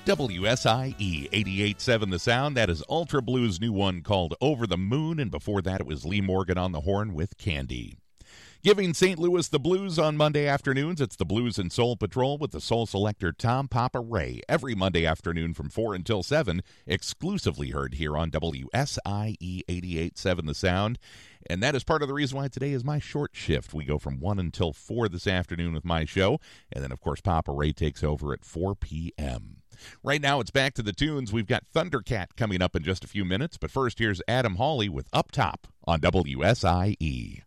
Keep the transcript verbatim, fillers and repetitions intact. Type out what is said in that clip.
W S I E eighty-eight point seven The Sound. That is Ultra Blues' new one called Over the Moon, and before that it was Lee Morgan on the horn with Candy. Giving Saint Louis the blues on Monday afternoons, it's the Blues and Soul Patrol with the soul selector Tom Papa Ray. Every Monday afternoon from four until seven, exclusively heard here on W S I E eighty-eight point seven The Sound. And that is part of the reason why today is my short shift. We go from one until four this afternoon with my show, and then, of course, Papa Ray takes over at four p.m. Right now, it's back to the tunes. We've got Thundercat coming up in just a few minutes, but first, here's Adam Hawley with Up Top on W S I E.